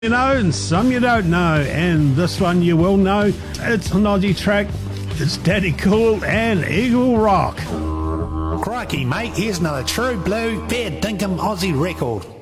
You know, and some you don't know, and this one you will know. It's an Aussie track. It's Daddy Cool and Eagle Rock. Crikey, mate, here's another true blue, fair dinkum Aussie record.